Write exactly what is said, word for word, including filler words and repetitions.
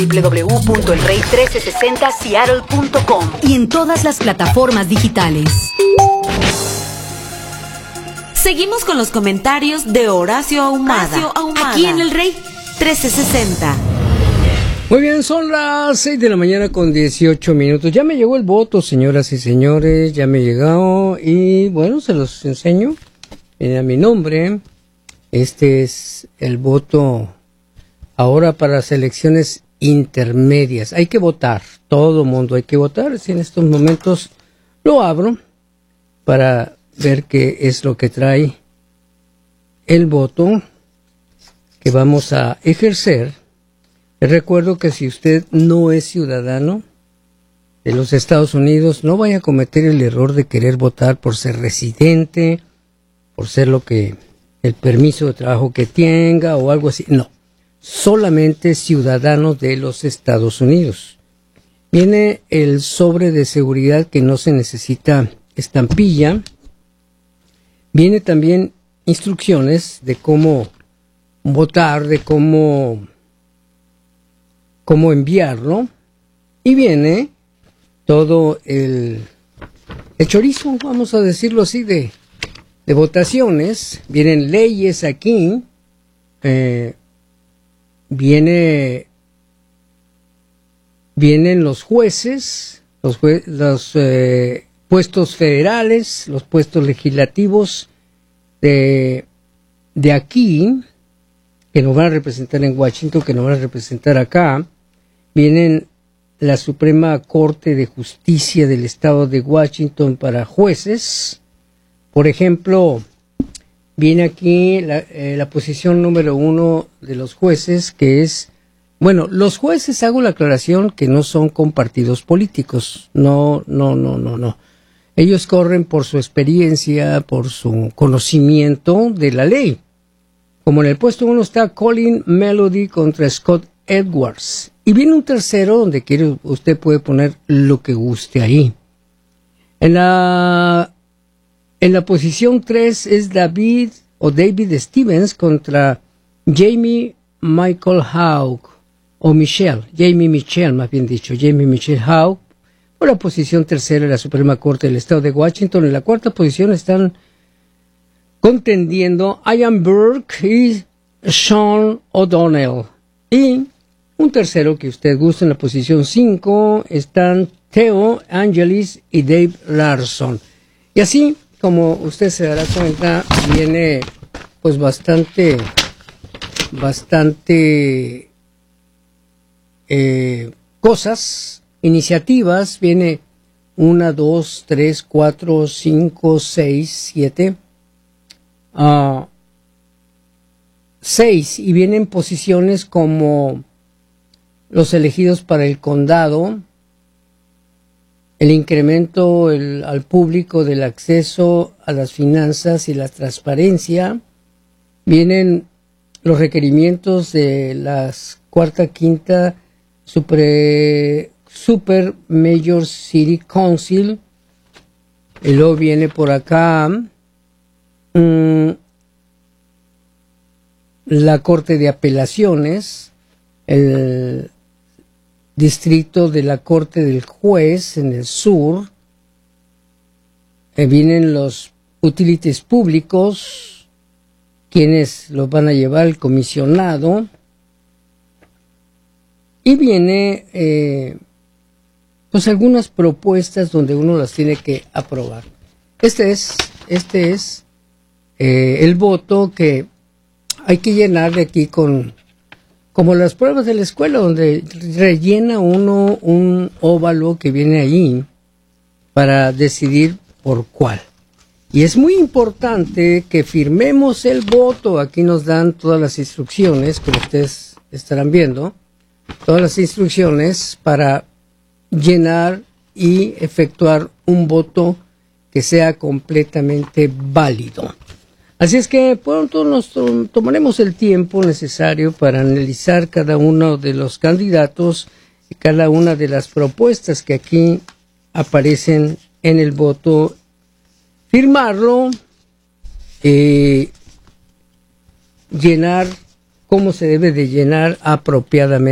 w w w punto el rey trece sesenta seattle punto com y en todas las plataformas digitales. Seguimos con los comentarios de Horacio Ahumada, Horacio Ahumada, aquí en El Rey trece sesenta. Muy bien, son las seis de la mañana con dieciocho minutos. Ya me llegó el voto, señoras y señores, ya me llegó y bueno, se los enseño. Viene a mi nombre. Este es el voto ahora para las elecciones intermedias. Hay que votar, todo mundo hay que votar. Si en estos momentos lo abro para ver qué es lo que trae el voto que vamos a ejercer. Les recuerdo que si usted no es ciudadano de los Estados Unidos, no vaya a cometer el error de querer votar por ser residente, por ser lo que, el permiso de trabajo que tenga o algo así. No, solamente ciudadanos de los Estados Unidos. Viene el sobre de seguridad que no se necesita estampilla. Viene también instrucciones de cómo votar, de cómo, cómo enviarlo. Y viene todo el, el chorizo, vamos a decirlo así, de, de votaciones. Vienen leyes aquí. Eh, viene, vienen los jueces, los, jue, los eh, puestos federales, los puestos legislativos de, de aquí, que nos van a representar en Washington, que nos van a representar acá. Vienen la Suprema Corte de Justicia del Estado de Washington para jueces. Por ejemplo, viene aquí la, eh, la posición número uno de los jueces, que es, bueno, los jueces, hago la aclaración que no son con partidos políticos. No, no, no, no, no. Ellos corren por su experiencia, por su conocimiento de la ley. Como en el puesto uno está Colin Melody contra Scott Edwards. Y viene un tercero donde quiere, usted puede poner lo que guste ahí. En la, en la posición tres es David o David Stevens contra Jamie Michael Houck o Michelle, Jamie Michelle más bien dicho, Jamie Michelle Houck. Por la posición tercera de la Suprema Corte del Estado de Washington. En la cuarta posición están contendiendo Ian Burke y Sean O'Donnell. Y un tercero que usted guste en la posición cinco están Theo Angelis y Dave Larson. Y así, como usted se dará cuenta, viene pues bastante, bastante eh, cosas, iniciativas. Viene una, dos, tres, cuatro, cinco, seis, siete, uh, seis, y vienen posiciones como los elegidos para el condado, el incremento el, al público del acceso a las finanzas y la transparencia. Vienen los requerimientos de las cuarta, quinta, super, super Major City Council. Y luego viene por acá mmm, la Corte de Apelaciones, el distrito de la Corte del Juez en el sur. Eh, vienen los utilities públicos, quienes los van a llevar el comisionado. Y viene eh, pues algunas propuestas donde uno las tiene que aprobar. Este es, este es eh, el voto que hay que llenar de aquí con, como las pruebas de la escuela, donde rellena uno un óvalo que viene allí para decidir por cuál. Y es muy importante que firmemos el voto. Aquí nos dan todas las instrucciones, como ustedes estarán viendo, todas las instrucciones para llenar y efectuar un voto que sea completamente válido. Así es que pronto nos to- tomaremos el tiempo necesario para analizar cada uno de los candidatos y cada una de las propuestas que aquí aparecen en el voto, firmarlo, eh, llenar como se debe de llenar apropiadamente.